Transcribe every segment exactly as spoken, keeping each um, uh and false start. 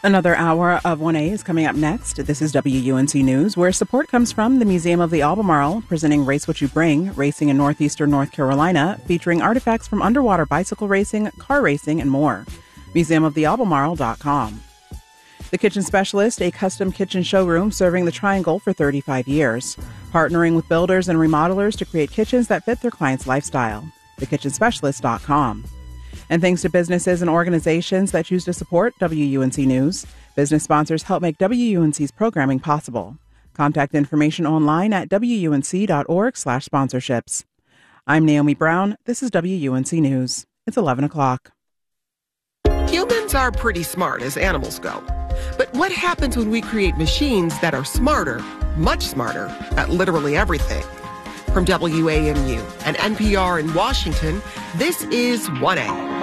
Another hour of one A is coming up next. This is W U N C News, where support comes from the Museum of the Albemarle, presenting Race What You Bring, racing in northeastern North Carolina, featuring artifacts from underwater bicycle racing, car racing, and more. museum of the albemarle dot com. The Kitchen Specialist, a custom kitchen showroom serving the Triangle for thirty-five years, partnering with builders and remodelers to create kitchens that fit their clients' lifestyle. the kitchen specialist dot com. And thanks to businesses and organizations that choose to support W U N C News, business sponsors help make W U N C's programming possible. Contact information online at W U N C dot org slash sponsorships. I'm Naomi Brown. This is W U N C News. It's eleven o'clock. Humans are pretty smart as animals go. But what happens when we create machines that are smarter, much smarter, at literally everything? From W A M U and N P R in Washington, this is one A.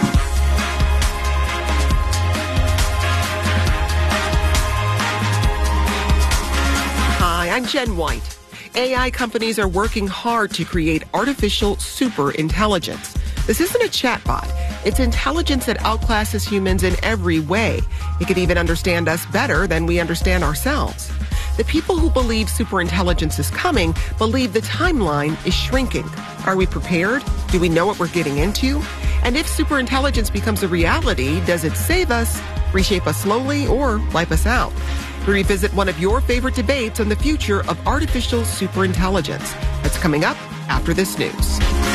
Hi, I'm Jen White. A I companies are working hard to create artificial superintelligence. This isn't a chatbot. It's intelligence that outclasses humans in every way. It can even understand us better than we understand ourselves. The people who believe superintelligence is coming believe the timeline is shrinking. Are we prepared? Do we know what we're getting into? And if superintelligence becomes a reality, does it save us, reshape us slowly, or wipe us out? We revisit one of your favorite debates on the future of artificial superintelligence. That's coming up after this news.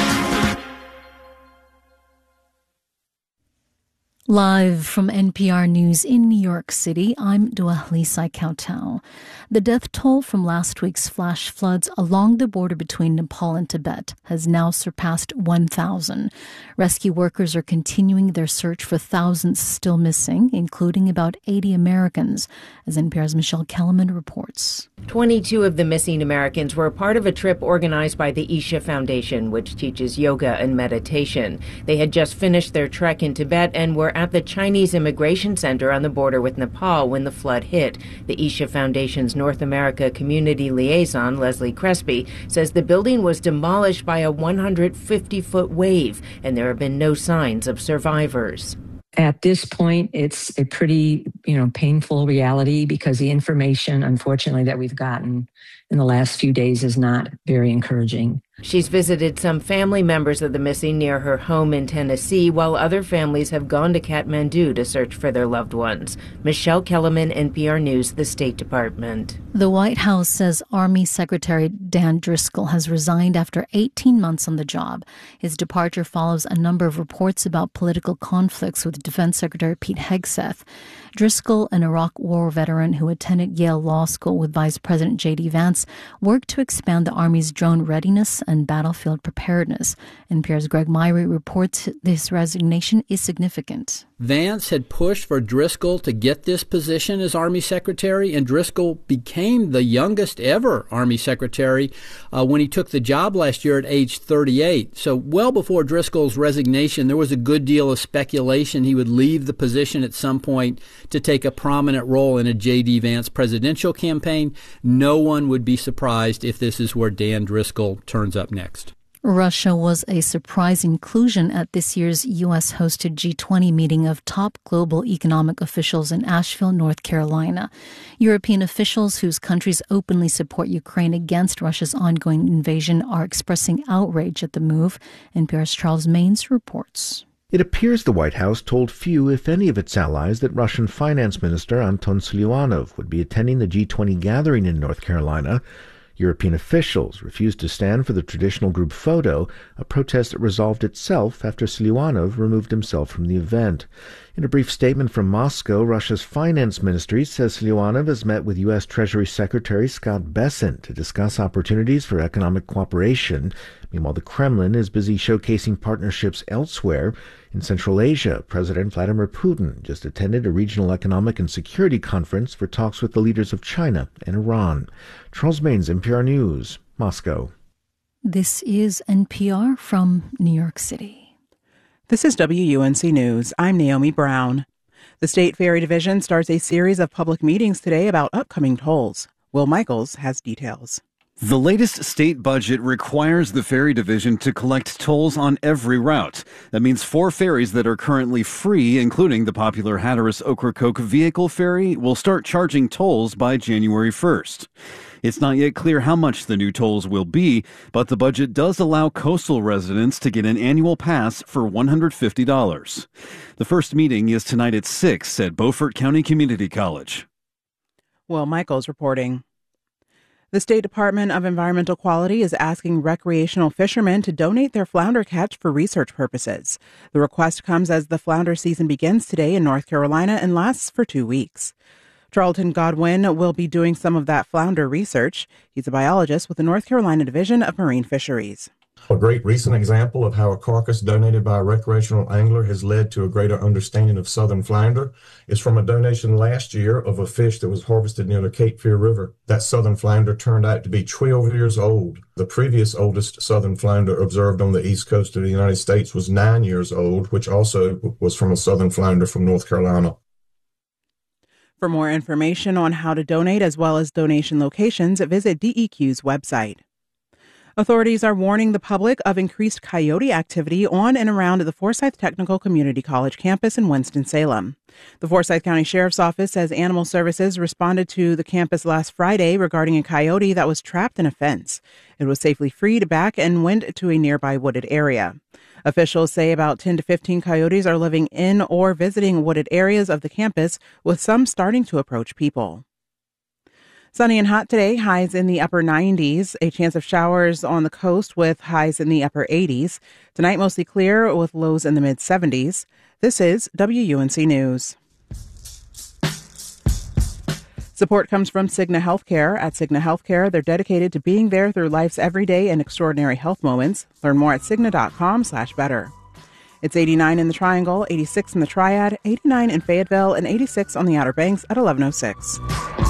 Live from N P R News in New York City, I'm Dua Lisai Kautal. The death toll from last week's flash floods along the border between Nepal and Tibet has now surpassed one thousand. Rescue workers are continuing their search for thousands still missing, including about eighty Americans, as N P R's Michelle Kellerman reports. twenty-two of the missing Americans were part of a trip organized by the Isha Foundation, which teaches yoga and meditation. They had just finished their trek in Tibet and were at the Chinese Immigration Center on the border with Nepal when the flood hit. The Isha Foundation's North America Community Liaison, Leslie Crespi, says the building was demolished by a one hundred fifty foot wave, and there have been no signs of survivors. At this point, it's a pretty, you know, painful reality because the information, unfortunately, that we've gotten in the last few days is not very encouraging. She's visited some family members of the missing near her home in Tennessee, while other families have gone to Kathmandu to search for their loved ones. Michelle Kellerman, N P R News, the State Department. The White House says Army Secretary Dan Driscoll has resigned after eighteen months on the job. His departure follows a number of reports about political conflicts with Defense Secretary Pete Hegseth. Driscoll, an Iraq War veteran who attended Yale Law School with Vice President J D Vance, worked to expand the Army's drone readiness and battlefield preparedness. N P R's Greg Myrie reports this resignation is significant. Vance had pushed for Driscoll to get this position as Army Secretary, and Driscoll became the youngest ever Army Secretary uh, when he took the job last year at age thirty-eight. So well before Driscoll's resignation, there was a good deal of speculation he would leave the position at some point to take a prominent role in a J D Vance presidential campaign. No one would be surprised if this is where Dan Driscoll turns up next. Russia was a surprise inclusion at this year's U S-hosted G twenty meeting of top global economic officials in Asheville, North Carolina. European officials whose countries openly support Ukraine against Russia's ongoing invasion are expressing outrage at the move. N P R's Charles Maines reports. It appears the White House told few, if any, of its allies that Russian Finance Minister Anton Siluanov would be attending the G twenty gathering in North Carolina. European officials refused to stand for the traditional group photo, a protest that resolved itself after Siluanov removed himself from the event. In a brief statement from Moscow, Russia's finance ministry says Siluanov has met with U S. Treasury Secretary Scott Bessent to discuss opportunities for economic cooperation. Meanwhile, the Kremlin is busy showcasing partnerships elsewhere. In Central Asia, President Vladimir Putin just attended a regional economic and security conference for talks with the leaders of China and Iran. Charles Maines, N P R News, Moscow. This is N P R from New York City. This is W U N C News. I'm Naomi Brown. The State Ferry Division starts a series of public meetings today about upcoming tolls. Will Michaels has details. The latest state budget requires the ferry division to collect tolls on every route. That means four ferries that are currently free, including the popular Hatteras-Ocracoke vehicle ferry, will start charging tolls by January first. It's not yet clear how much the new tolls will be, but the budget does allow coastal residents to get an annual pass for one hundred fifty dollars. The first meeting is tonight at six at Beaufort County Community College. Will Michaels reporting. The State Department of Environmental Quality is asking recreational fishermen to donate their flounder catch for research purposes. The request comes as the flounder season begins today in North Carolina and lasts for two weeks. Charlton Godwin will be doing some of that flounder research. He's a biologist with the North Carolina Division of Marine Fisheries. A great recent example of how a carcass donated by a recreational angler has led to a greater understanding of southern flounder is from a donation last year of a fish that was harvested near the Cape Fear River. That southern flounder turned out to be twelve years old. The previous oldest southern flounder observed on the east coast of the United States was nine years old, which also was from a southern flounder from North Carolina. For more information on how to donate as well as donation locations, visit D E Q's website. Authorities are warning the public of increased coyote activity on and around the Forsyth Technical Community College campus in Winston-Salem. The Forsyth County Sheriff's Office says Animal Services responded to the campus last Friday regarding a coyote that was trapped in a fence. It was safely freed back and went to a nearby wooded area. Officials say about ten to fifteen coyotes are living in or visiting wooded areas of the campus, with some starting to approach people. Sunny and hot today, highs in the upper nineties. A chance of showers on the coast with highs in the upper eighties. Tonight, mostly clear with lows in the mid seventies. This is W U N C News. Support comes from Cigna Healthcare. At Cigna Healthcare, they're dedicated to being there through life's everyday and extraordinary health moments. Learn more at Cigna.com slash better. It's eighty-nine in the Triangle, eighty-six in the Triad, eighty-nine in Fayetteville, and eighty-six on the Outer Banks at eleven oh six.